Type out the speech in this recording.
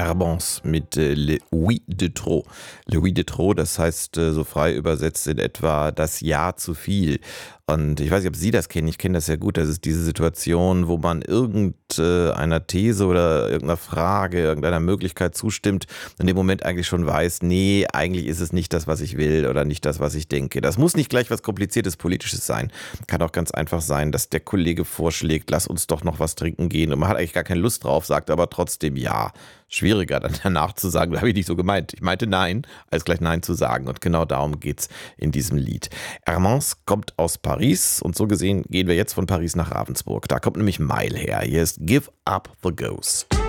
Hermance mit Le Oui de trop. Le Oui de trop, das heißt so frei übersetzt in etwa das Ja zu viel. Und ich weiß nicht, ob Sie das kennen, ich kenne das sehr gut. Das ist diese Situation, wo man irgendeiner These oder irgendeiner Frage, irgendeiner Möglichkeit zustimmt, in dem Moment eigentlich schon weiß, nee, eigentlich ist es nicht das, was ich will oder nicht das, was ich denke. Das muss nicht gleich was Kompliziertes Politisches sein. Kann auch ganz einfach sein, dass der Kollege vorschlägt, lass uns doch noch was trinken gehen. Und man hat eigentlich gar keine Lust drauf, sagt aber trotzdem ja. Schwieriger dann danach zu sagen, habe ich nicht so gemeint. Ich meinte nein, als gleich nein zu sagen. Und genau darum geht's in diesem Lied. Hermance kommt aus Paris und so gesehen gehen wir jetzt von Paris nach Ravensburg. Da kommt nämlich Mile her. Hier ist Give Up the Ghost.